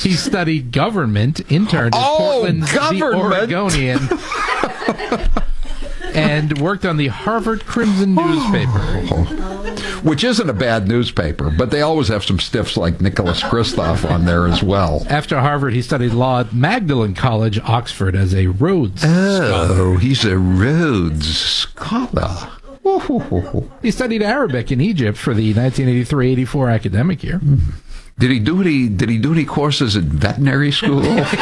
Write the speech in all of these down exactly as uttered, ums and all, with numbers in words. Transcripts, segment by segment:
He studied government, interned at Oh, Portland's The government. Oregonian, and worked on the Harvard Crimson newspaper. Which isn't a bad newspaper, but they always have some stiffs like Nicholas Kristof on there as well. After Harvard, he studied law at Magdalen College, Oxford, as a Rhodes Scholar. Oh, he's a Rhodes Scholar. He studied Arabic in Egypt for the nineteen eighty-three eighty-four academic year. Did he do any? Did he do any courses at veterinary school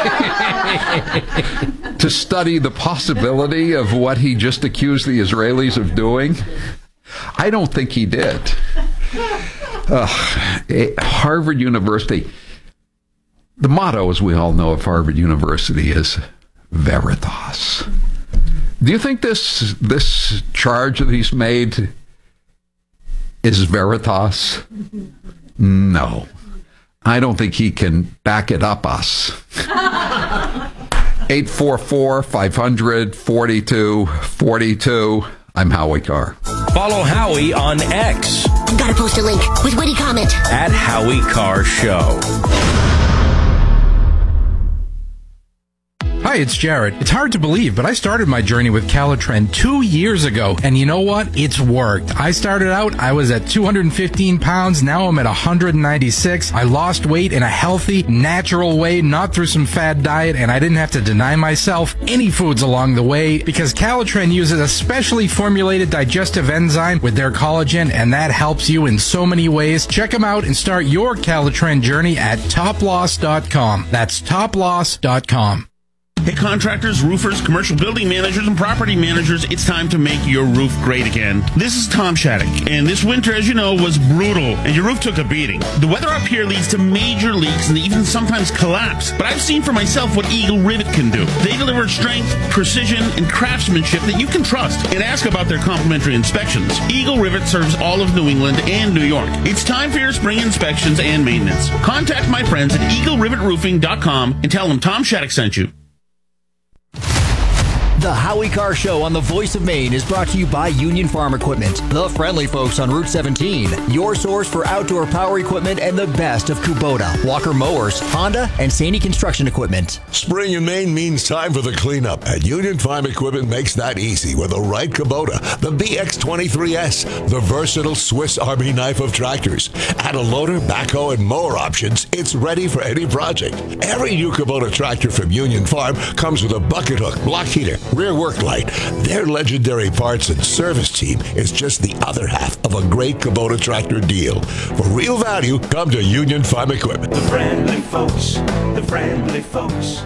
to study the possibility of what he just accused the Israelis of doing? I don't think he did. Uh, Harvard University. The motto, as we all know, of Harvard University is Veritas. Do you think this this charge that he's made is Veritas? No. I don't think he can back it up us. eight four four, five hundred, forty-two forty-two. I'm Howie Carr. Follow Howie on X. Gotta post a link with witty comment. At Howie Carr Show. Hi, it's Jared. It's hard to believe, but I started my journey with Calitren two years ago, and you know what? It's worked. I started out, I was at two hundred fifteen pounds, now I'm at one hundred ninety-six. I lost weight in a healthy, natural way, not through some fad diet, and I didn't have to deny myself any foods along the way, because Calitren uses a specially formulated digestive enzyme with their collagen, and that helps you in so many ways. Check them out and start your Calitren journey at top loss dot com. That's top loss dot com. Hey, contractors, roofers, commercial building managers, and property managers, it's time to make your roof great again. This is Tom Shattuck, and this winter, as you know, was brutal, and your roof took a beating. The weather up here leads to major leaks and even sometimes collapse, but I've seen for myself what Eagle Rivet can do. They deliver strength, precision, and craftsmanship that you can trust, and ask about their complimentary inspections. Eagle Rivet serves all of New England and New York. It's time for your spring inspections and maintenance. Contact my friends at eagle rivet roofing dot com and tell them Tom Shattuck sent you. The Howie Carr Show on the Voice of Maine is brought to you by Union Farm Equipment, the friendly folks on Route seventeen, your source for outdoor power equipment and the best of Kubota, Walker Mowers, Honda, and Saney Construction Equipment. Spring in Maine means time for the cleanup, and Union Farm Equipment makes that easy with the right Kubota, the B X twenty-three S, the versatile Swiss Army knife of tractors. Add a loader, backhoe, and mower options, it's ready for any project. Every new Kubota tractor from Union Farm comes with a bucket hook, block heater, rear work light. Their legendary parts and service team is just the other half of a great Kubota tractor deal. For real value, come to Union Farm Equipment. The friendly folks, the friendly folks.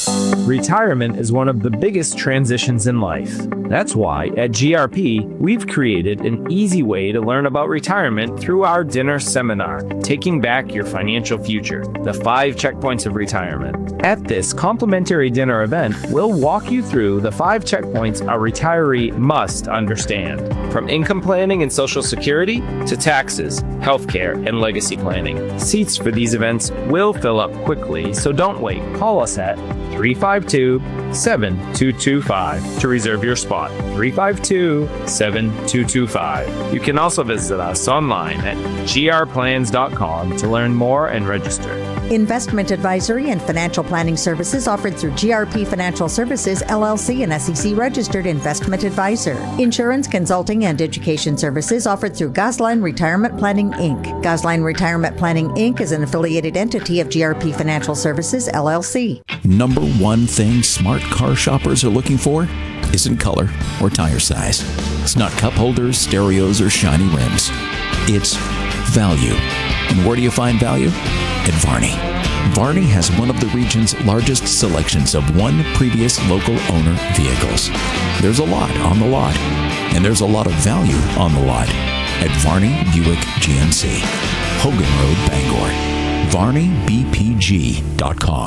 Retirement is one of the biggest transitions in life. That's why at G R P, we've created an easy way to learn about retirement through our dinner seminar, Taking Back Your Financial Future, the five checkpoints of retirement. At this complimentary dinner event, we'll walk you through the five checkpoints a retiree must understand, from income planning and Social Security to taxes, healthcare, and legacy planning. Seats for these events will fill up quickly, so don't wait. Call us at three five two, seven two two five to reserve your spot. three five two, seven two two five. You can also visit us online at g r plans dot com to learn more and register. Investment advisory and financial planning services offered through G R P Financial Services, L L C, and S E C-registered investment advisor. Insurance, consulting, and education services offered through Gosline Retirement Planning, Incorporated. Gosline Retirement Planning, Incorporated is an affiliated entity of G R P Financial Services, L L C. Number one thing smart car shoppers are looking for isn't color or tire size. It's not cup holders, stereos, or shiny rims. It's value. And where do you find value? At Varney. Varney has one of the region's largest selections of one previous local owner vehicles. There's a lot on the lot, and there's a lot of value on the lot at Varney Buick G M C. Hogan Road, Bangor. Varney B P G dot com.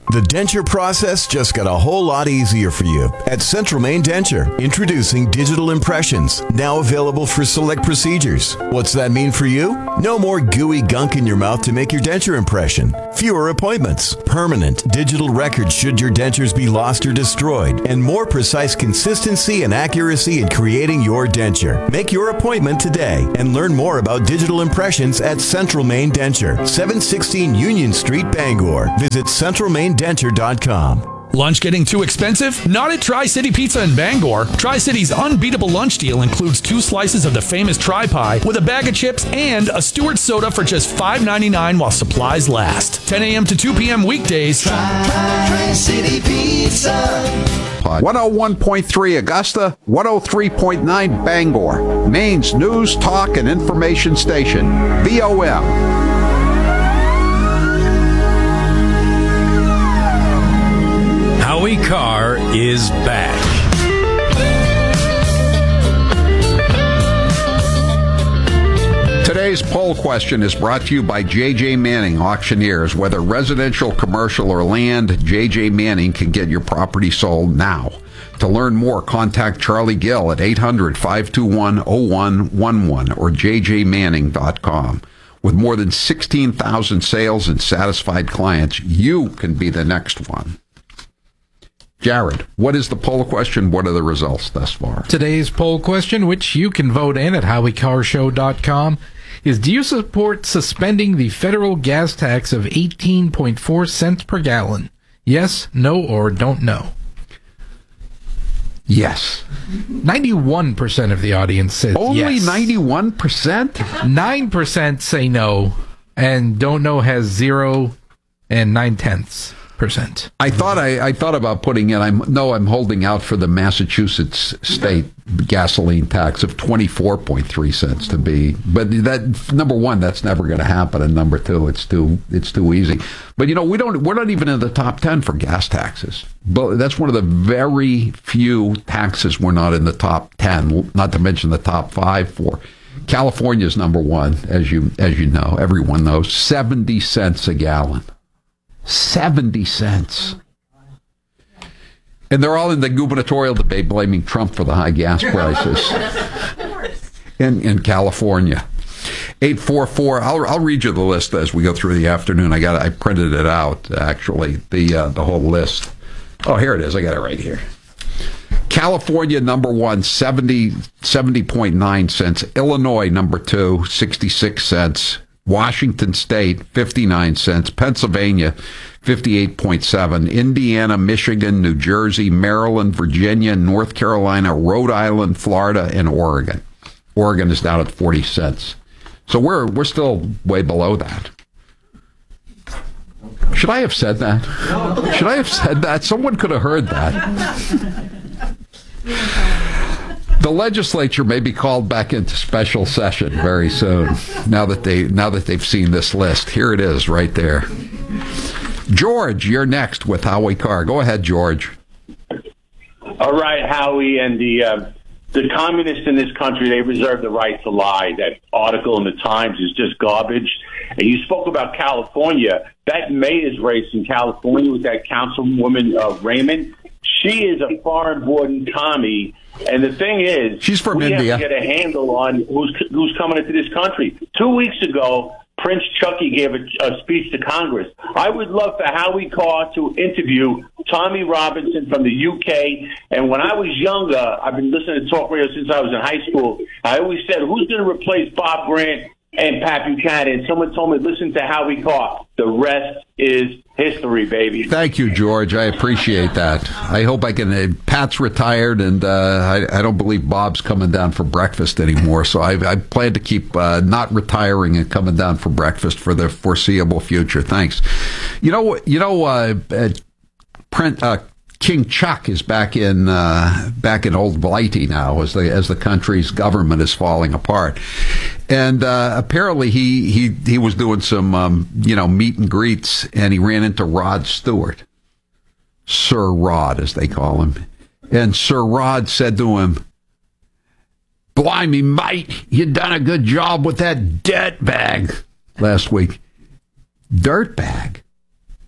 The denture process just got a whole lot easier for you at Central Maine Denture. Introducing digital impressions, now available for select procedures. What's that mean for you? No more gooey gunk in your mouth to make your denture impression. Fewer appointments. Permanent digital records should your dentures be lost or destroyed. And more precise consistency and accuracy in creating your denture. Make your appointment today and learn more about digital impressions at Central Maine Denture, seven sixteen Union Street, Bangor. Visit central maine denture dot com. Lunch getting too expensive? Not at Tri-City Pizza in Bangor. Tri-City's unbeatable lunch deal includes two slices of the famous Tri-Pie with a bag of chips and a Stewart soda for just five ninety-nine while supplies last. ten a.m. to two p.m. weekdays. Tri-City Pizza. one oh one point three Augusta, one oh three point nine Bangor. Maine's news, talk, and information station. V O M. Howie Carr is back. Today's poll question is brought to you by J J Manning Auctioneers. Whether residential, commercial, or land, J J Manning can get your property sold now. To learn more, contact Charlie Gill at eight hundred, five two one, oh one one one or j j manning dot com. With more than sixteen thousand sales and satisfied clients, you can be the next one. Jared, what is the poll question? What are the results thus far? Today's poll question, which you can vote in at howie carr show dot com, is do you support suspending the federal gas tax of eighteen point four cents per gallon? Yes, no, or don't know. Yes. ninety-one percent of the audience says Only yes. Only ninety-one percent? nine percent say no, and don't know has zero and nine-tenths. Percent. I thought I, I thought about putting in. I'm no. I'm holding out for the Massachusetts state gasoline tax of twenty-four point three cents to be. But that number one, that's never going to happen, and number two, it's too it's too easy. But you know, we don't. We're not even in the top ten for gas taxes. But that's one of the very few taxes we're not in the top ten. Not to mention the top five for. California's number one, as you as you know. Everyone knows, seventy cents a gallon. seventy cents. And they're all in the gubernatorial debate blaming Trump for the high gas prices in, in California. eight four four, I'll, I'll read you the list as we go through the afternoon. I got I printed it out, actually, the uh, the whole list. Oh, here it is. I got it right here. California, number one, seventy, seventy point nine cents. Illinois, number two, sixty-six cents. Washington State, fifty-nine cents. Pennsylvania, fifty-eight point seven. Indiana, Michigan, New Jersey, Maryland, Virginia, North Carolina, Rhode Island, Florida, and Oregon. Oregon is down at forty cents. So we're we're still way below that. Should I have said that? Should I have said that? Someone could have heard that. The legislature may be called back into special session very soon. Now that they now that they've seen this list, here it is, right there. George, you're next with Howie Carr. Go ahead, George. All right, Howie, and the uh, the communists in this country, they reserve the right to lie. That article in the Times is just garbage. And you spoke about California. That mayor's race in California with that councilwoman uh, Raymond. She is a foreign-born Tommy. And the thing is, she's from we India. have to get a handle on who's who's coming into this country. Two weeks ago, Prince Chucky gave a, a speech to Congress. I would love for Howie Carr to interview Tommy Robinson from the U K. And when I was younger, I've been listening to talk radio since I was in high school. I always said, who's going to replace Bob Grant and Pat Buchanan? Someone told me, listen to Howie Carr. The rest is history, baby. Thank you, George. I appreciate that. I hope I can. Uh, Pat's retired, and uh, I, I don't believe Bob's coming down for breakfast anymore. So I, I plan to keep uh, not retiring and coming down for breakfast for the foreseeable future. Thanks. You know, you know, uh, uh, print. Uh, King Chuck is back in uh, back in Old Blighty now, as the as the country's government is falling apart, and uh, apparently he he he was doing some um, you know meet and greets, and he ran into Rod Stewart, Sir Rod as they call him, and Sir Rod said to him, "Blimey, mate, you done a good job with that dirt bag last week." Dirt bag.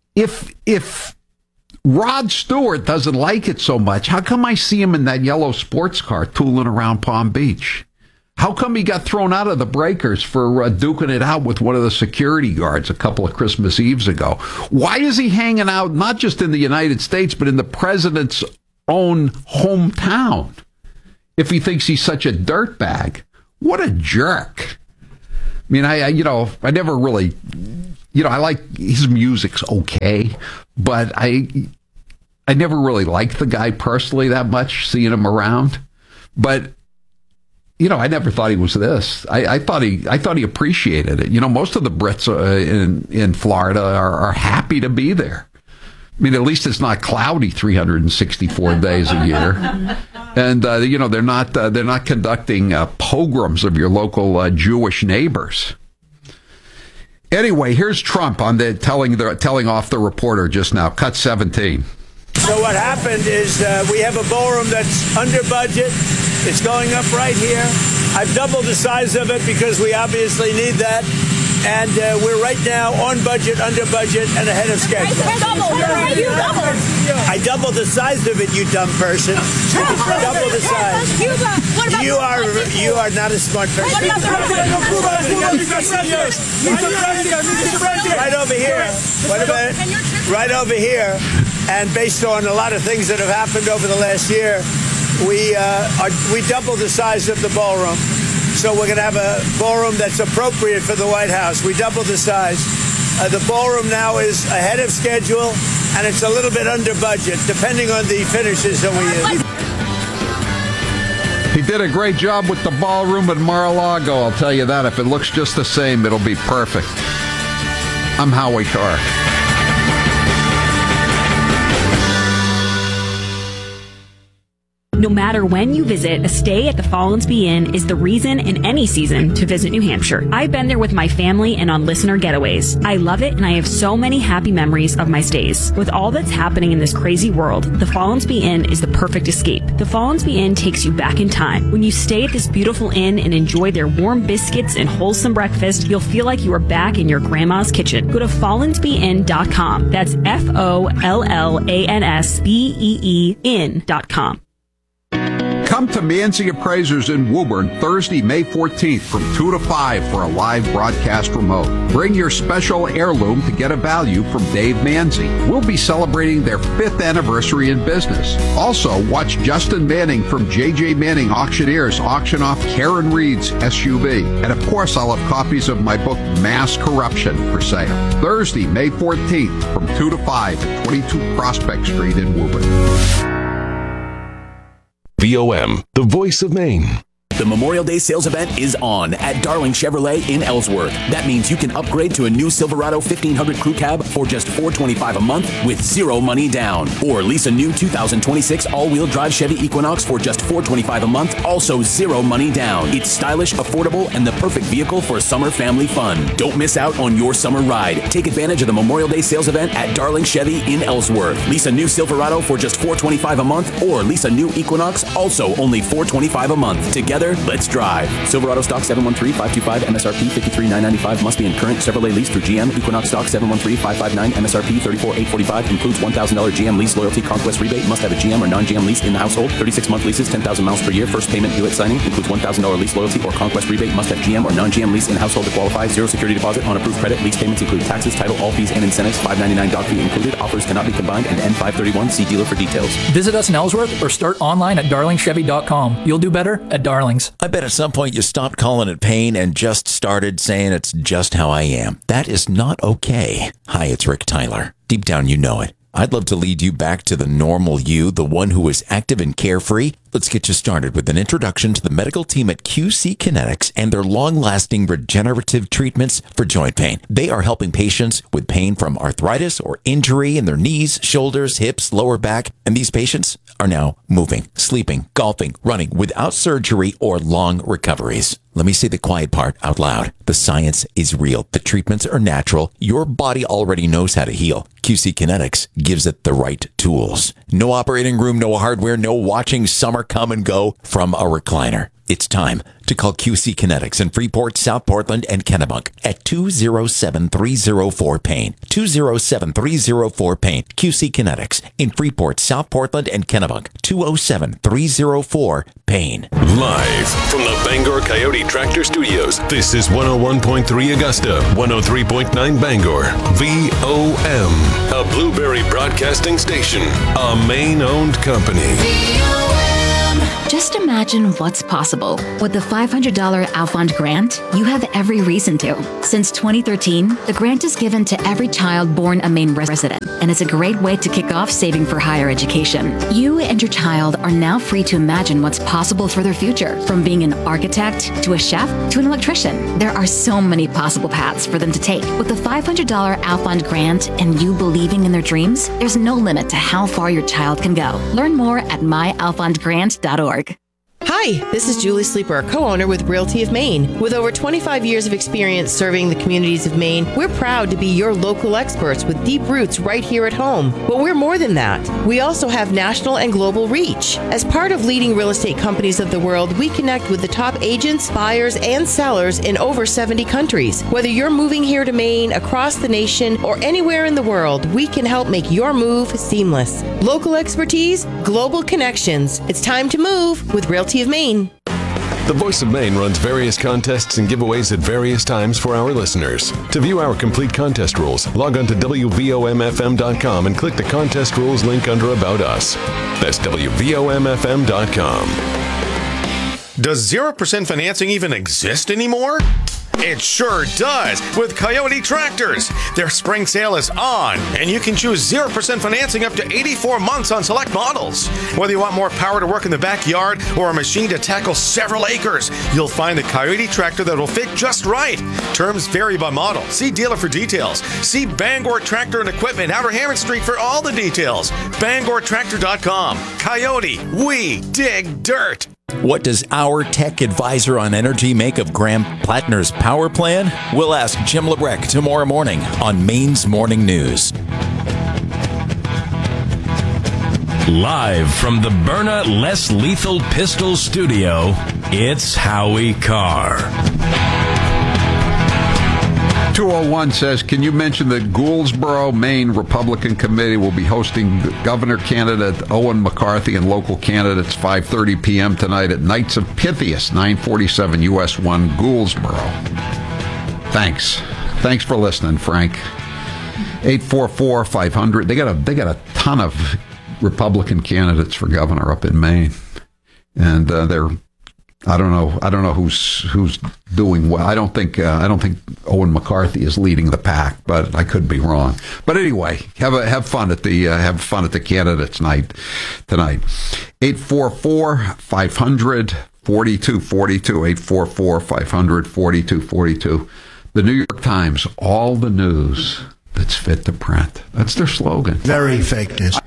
if if Rod Stewart doesn't like it so much, how come I see him in that yellow sports car tooling around Palm Beach? How come he got thrown out of the Breakers for uh, duking it out with one of the security guards a couple of Christmas Eves ago? Why is he hanging out not just in the United States, but in the president's own hometown if he thinks he's such a dirtbag? What a jerk. I mean, I, I you know, I never really, you know, I like his music's okay, but I I never really liked the guy personally that much, seeing him around. But you know, I never thought he was this. I, I thought he, I thought he appreciated it. You know, most of the Brits uh, in in Florida are, are happy to be there. I mean, at least it's not cloudy three hundred sixty-four days a year, and uh, you know they're not uh, they're not conducting uh, pogroms of your local uh, Jewish neighbors. Anyway, here's Trump on the telling the telling off the reporter just now. Cut seventeen. So what happened is uh, we have a ballroom that's under budget. It's going up right here. I've doubled the size of it because we obviously need that. And uh, we're right now on budget, under budget, and ahead of schedule. You doubled. I doubled the size of it, you dumb person. Double the size. You are you are not a smart person. Right over here. What about it? Right over here. And based on a lot of things that have happened over the last year, we uh, are, we doubled the size of the ballroom. So we're going to have a ballroom that's appropriate for the White House. We doubled the size. Uh, the ballroom now is ahead of schedule, and it's a little bit under budget, depending on the finishes that we use. He did a great job with the ballroom at Mar-a-Lago, I'll tell you that. If it looks just the same, it'll be perfect. I'm Howie Carr. No matter when you visit, a stay at the Follansbee Inn is the reason in any season to visit New Hampshire. I've been there with my family and on listener getaways. I love it, and I have so many happy memories of my stays. With all that's happening in this crazy world, the Follansbee Inn is the perfect escape. The Follansbee Inn takes you back in time. When you stay at this beautiful inn and enjoy their warm biscuits and wholesome breakfast, you'll feel like you are back in your grandma's kitchen. Go to follansbee inn dot com. That's F O L L A N S B E E inn dot com. Come to Manzi Appraisers in Woburn Thursday, May fourteenth from two to five for a live broadcast remote. Bring your special heirloom to get a value from Dave Manzi. We'll be celebrating their fifth anniversary in business. Also, watch Justin Manning from J J Manning Auctioneers auction off Karen Reed's S U V. And of course, I'll have copies of my book, Mass Corruption, for sale. Thursday, May fourteenth from two to five at twenty-two Prospect Street in Woburn. V O M, the voice of Maine. The Memorial Day sales event is on at Darling Chevrolet in Ellsworth. That means you can upgrade to a new Silverado fifteen hundred Crew Cab for just four hundred twenty-five dollars a month with zero money down. Or lease a new two thousand twenty-six all-wheel drive Chevy Equinox for just four hundred twenty-five dollars a month, also zero money down. It's stylish, affordable, and the perfect vehicle for summer family fun. Don't miss out on your summer ride. Take advantage of the Memorial Day sales event at Darling Chevy in Ellsworth. Lease a new Silverado for just four hundred twenty-five dollars a month, or lease a new Equinox, also only four hundred twenty-five dollars a month. Together, let's drive. Silverado stock seven one three five two five, M S R P fifty-three thousand nine hundred ninety-five, must be in current Chevrolet lease through G M. Equinox stock seven one three five five nine, M S R P thirty-four thousand eight hundred forty-five, includes one thousand dollars G M lease loyalty conquest rebate, must have a G M or non-G M lease in the household, thirty-six month leases, ten thousand miles per year, first payment due at signing, includes one thousand dollars lease loyalty or conquest rebate, must have G M or non-G M lease in household to qualify, zero security deposit on approved credit, lease payments include taxes, title, all fees and incentives, five ninety-nine doc fee included, offers cannot be combined and end five thirty-one, see dealer for details. Visit us in Ellsworth or start online at darling chevy dot com. You'll do better at Darlings. I bet at some point you stopped calling it pain and just started saying it's just how I am. That is not okay. Hi, it's Rick Tyler. Deep down, you know it. I'd love to lead you back to the normal you, the one who is active and carefree. Let's get you started with an introduction to the medical team at Q C Kinetics and their long-lasting regenerative treatments for joint pain. They are helping patients with pain from arthritis or injury in their knees, shoulders, hips, lower back, and these patients are now moving, sleeping, golfing, running without surgery or long recoveries. Let me say the quiet part out loud. The science is real. The treatments are natural. Your body already knows how to heal. Q C Kinetics gives it the right tools. No operating room, no hardware, no watching summer come and go from a recliner. It's time to call Q C Kinetics in Freeport, South Portland, and Kennebunk at two oh seven, three oh four, pain. two oh seven, three oh four, pain. Q C Kinetics in Freeport, South Portland, and Kennebunk. two oh seven, three oh four, pain. Live from the Bangor Coyote Tractor Studios, this is one oh one point three Augusta, one oh three point nine Bangor. V O M, a Blueberry Broadcasting station, a Maine-owned company. Just imagine what's possible. With the five hundred dollars Alfond grant, you have every reason to. Since twenty thirteen, the grant is given to every child born a Maine resident, and it's a great way to kick off saving for higher education. You and your child are now free to imagine what's possible for their future, from being an architect to a chef to an electrician. There are so many possible paths for them to take. With the five hundred dollars Alfond grant and you believing in their dreams, there's no limit to how far your child can go. Learn more at my alfond grant dot org. Hi, this is Julie Sleeper, co-owner with Realty of Maine. With over twenty-five years of experience serving the communities of Maine, we're proud to be your local experts with deep roots right here at home. But we're more than that. We also have national and global reach. As part of leading real estate companies of the world, we connect with the top agents, buyers, and sellers in over seventy countries. Whether you're moving here to Maine, across the nation, or anywhere in the world, we can help make your move seamless. Local expertise, global connections. It's time to move with Realty of Maine. The Voice of Maine runs various contests and giveaways at various times for our listeners. To view our complete contest rules, log on to W V O M F M dot com and click the contest rules link under About Us. That's W V O M F M dot com. Does zero percent financing even exist anymore? It sure does with Coyote Tractors. Their spring sale is on, and you can choose zero percent financing up to eighty-four months on select models. Whether you want more power to work in the backyard or a machine to tackle several acres, you'll find the Coyote Tractor that will fit just right. Terms vary by model. See dealer for details. See Bangor Tractor and Equipment, Outer Hammond Street for all the details. Bangor Tractor dot com. Coyote, we dig dirt. What does our tech advisor on energy make of Graham Plattner's power plan? We'll ask Jim Lebrecht tomorrow morning on Maine's Morning News. Live from the Byrna Less Lethal Pistol Studio, it's Howie Carr. two oh one says, can you mention that Gouldsboro, Maine Republican Committee will be hosting Governor candidate Owen McCarthy and local candidates five thirty p.m. tonight at Knights of Pythias, nine forty-seven U S one, Gouldsboro. Thanks. Thanks for listening, Frank. eight four four, five hundred. They got a they got a ton of Republican candidates for governor up in Maine. And uh, they're I don't know. I don't know who's who's doing well. I don't think uh, I don't think Owen McCarthy is leading the pack, but I could be wrong. But anyway, have a have fun at the uh, have fun at the candidates night tonight. eight four four, five hundred, forty-two forty-two. eight four four, five hundred, forty-two forty-two. The New York Times, all the news that's fit to print. That's their slogan. Very fake news.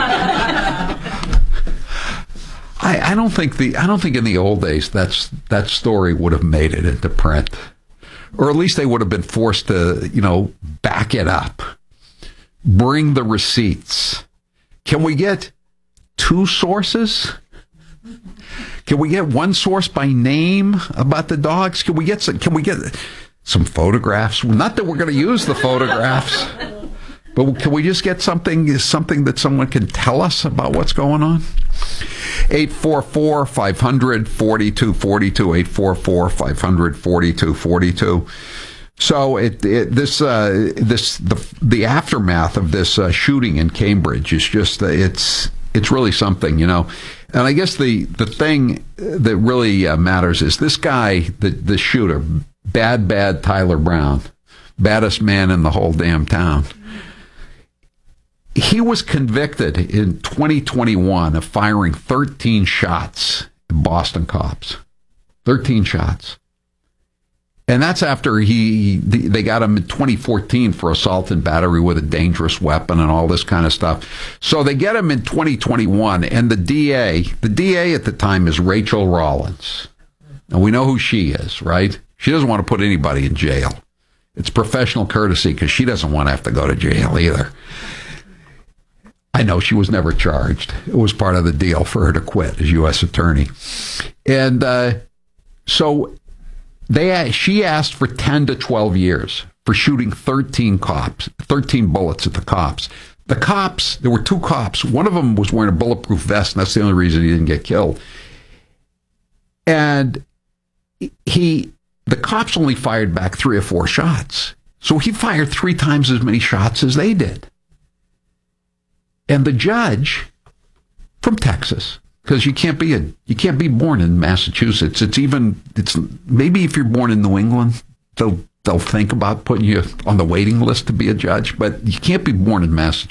I, I don't think the I don't think in the old days that's that story would have made it into print, or at least they would have been forced to, you know, back it up, bring the receipts. Can we get two sources? Can we get one source by name about the dogs? Can we get some, can we get some photographs? Not that we're going to use the photographs, but can we just get something something that someone can tell us about what's going on? eight four four, five hundred, forty-two forty-two. eight four four, five hundred, forty-two forty-two. So it, it this uh, this the the aftermath of this uh, shooting in Cambridge is just uh, it's it's really something, you know. And I guess the the thing that really uh, matters is this guy, the the shooter, bad bad Tyler Brown, baddest man in the whole damn town. He was convicted in twenty twenty-one of firing thirteen shots at Boston cops. thirteen shots. And that's after he they got him in twenty fourteen for assault and battery with a dangerous weapon and all this kind of stuff. So they get him in twenty twenty-one, and the D A, the D A at the time is Rachel Rollins. And we know who she is, right? She doesn't want to put anybody in jail. It's professional courtesy because she doesn't want to have to go to jail either. I know she was never charged. It was part of the deal for her to quit as U S attorney. And uh, So they she asked for ten to twelve years for shooting thirteen cops, thirteen bullets at the cops. The cops, there were two cops. One of them was wearing a bulletproof vest, and that's the only reason he didn't get killed. And he, the cops only fired back three or four shots. So he fired three times as many shots as they did. And the judge from Texas, because you can't be a you can't be born in Massachusetts. It's even it's maybe if you're born in New England, they'll they'll think about putting you on the waiting list to be a judge, but you can't be born in Massachusetts.